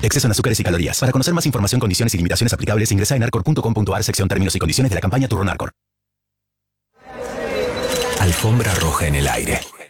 Exceso en azúcares y calorías. Para conocer más información, condiciones y limitaciones aplicables, ingresa en arcor.com.ar sección términos y condiciones de la campaña Turno Arcor. Alfombra roja en el aire.